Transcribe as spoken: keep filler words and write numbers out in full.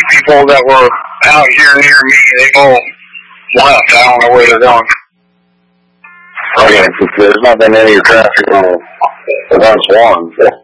people that were out here near me, they've all left. I don't know where they're going. Okay, there's not been any traffic on events one.